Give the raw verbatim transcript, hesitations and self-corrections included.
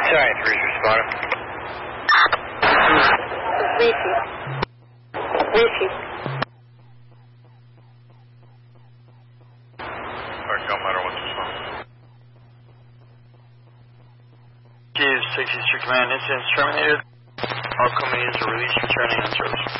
Sorry, three responding. Rishi. Rishi. Alright, no matter what's response. Chief, sixty-three Command, incidents terminated. All companies are released, returning on service.